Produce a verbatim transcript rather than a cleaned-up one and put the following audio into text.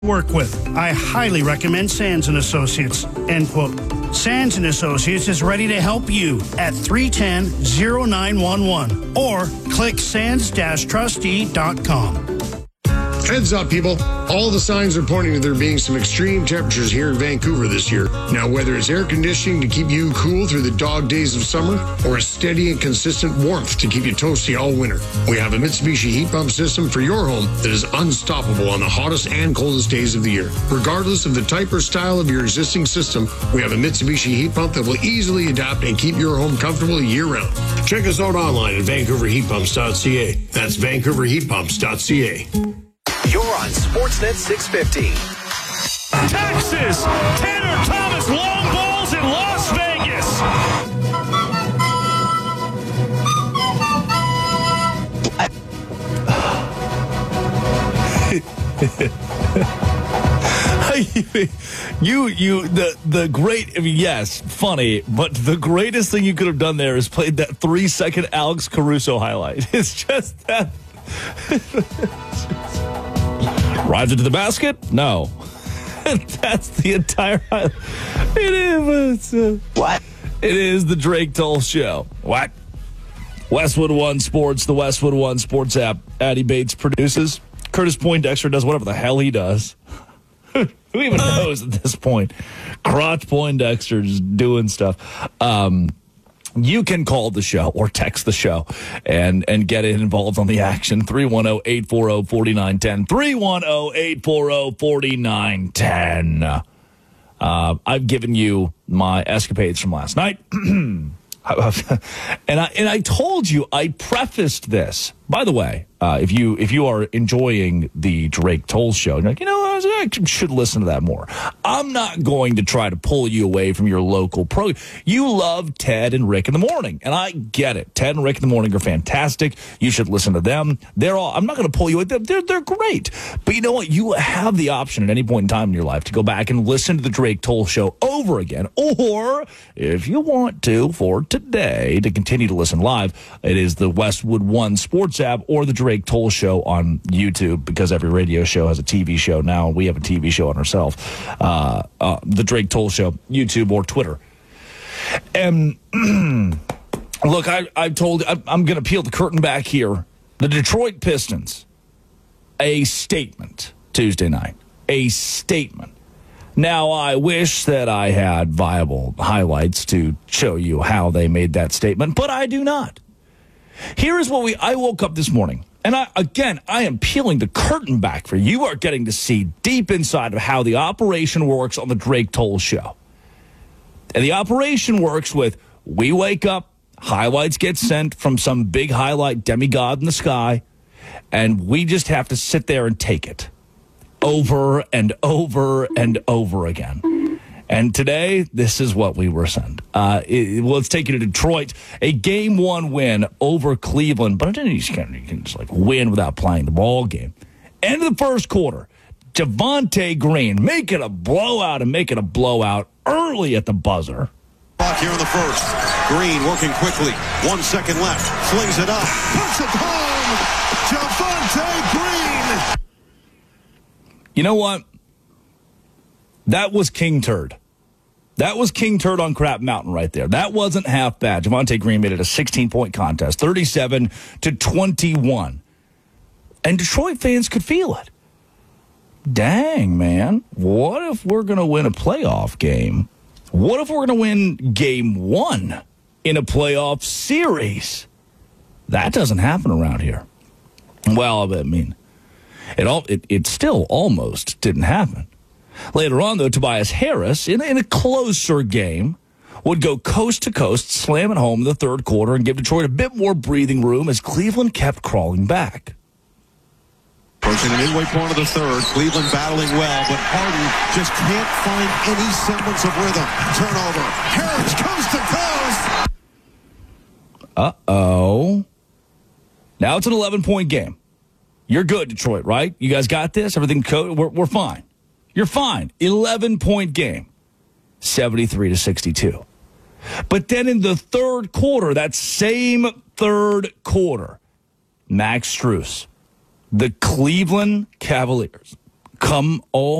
work with. I highly recommend Sands and Associates, end quote. Sands and Associates is ready to help you at three one zero, zero nine one one or click sands dash trustee dot com. Heads up, people. All the signs are pointing to there being some extreme temperatures here in Vancouver this year. Now, whether it's air conditioning to keep you cool through the dog days of summer or a steady and consistent warmth to keep you toasty all winter, we have a Mitsubishi heat pump system for your home that is unstoppable on the hottest and coldest days of the year. Regardless of the type or style of your existing system, we have a Mitsubishi heat pump that will easily adapt and keep your home comfortable year-round. Check us out online at vancouver heat pumps dot c a. That's vancouver heat pumps dot c a. You're on Sportsnet six fifty. Texas, Tanner Thomas long balls in Las Vegas. you, you, the the great. I mean, yes, funny, but the greatest thing you could have done there is played that three second Alex Caruso highlight. It's just that. Drives into the basket? No. That's the entire. It is. Uh, what? It is the Drake Toll Show. What? Westwood One Sports, the Westwood One Sports app. Addie Bates produces. Curtis Poindexter does whatever the hell he does. Who even knows at this point? Crotch Poindexter just doing stuff. Um, You can call the show or text the show and, and get involved on the action. three one zero, eight four zero, four nine one zero. three one zero, eight four zero, four nine one zero. Uh, I've given you my escapades from last night. and I and I told you, I prefaced this. By the way, uh, if you if you are enjoying the Drake Toll Show, you're like, you know, I should listen to that more. I'm not going to try to pull you away from your local pro. You love Ted and Rick in the morning, and I get it. Ted and Rick in the morning are fantastic. You should listen to them. They're all. I'm not going to pull you away. They're they're great. But you know what? You have the option at any point in time in your life to go back and listen to the Drake Toll Show over again, or if you want to, for today, to continue to listen live, it is the Westwood One Sports app or the Drake Toll Show on YouTube, because every radio show has a T V show now. We have a T V show on ourselves. Uh, uh, the Drake Toll Show, YouTube or Twitter. And look, I, I've told, I, I'm going to peel the curtain back here. The Detroit Pistons, a statement Tuesday night, a statement. Now, I wish that I had viable highlights to show you how they made that statement, but I do not. Here is what we, I woke up this morning, and I, again, I am peeling the curtain back for you. You are getting to see deep inside of how the operation works on the Drake Toll Show. And the operation works with, we wake up, highlights get sent from some big highlight demigod in the sky, and we just have to sit there and take it over and over and over again. And today, this is what we were sent. Uh, it, well, let's take you to Detroit. A game one win over Cleveland. But you just can't, you can just like win without playing the ball game. End of the first quarter. Javonte Green making a blowout and making a blowout early at the buzzer. Clock here in the first. Green working quickly. One second left. Flings it up. Puts it home. Javonte Green. You know what? That was King Turd. That was King Turd on Crap Mountain right there. That wasn't half bad. Javonte Green made it a sixteen-point contest, thirty-seven to twenty-one. And Detroit fans could feel it. Dang, man. What if we're going to win a playoff game? What if we're going to win game one in a playoff series? That doesn't happen around here. Well, I mean, it all it, it still almost didn't happen. Later on, though, Tobias Harris, in, in a closer game, would go coast to coast, slam it home in the third quarter, and give Detroit a bit more breathing room as Cleveland kept crawling back. Approaching the midway point of the third, Cleveland battling well, but Harden just can't find any semblance of rhythm. Turnover. Harris comes to coast. Uh-oh. Now it's an eleven-point game. You're good, Detroit, right? You guys got this? Everything co- we're, we're fine. You're fine. eleven-point game. seventy-three to sixty-two. But then in the third quarter, that same third quarter, Max Strus, the Cleveland Cavaliers, come all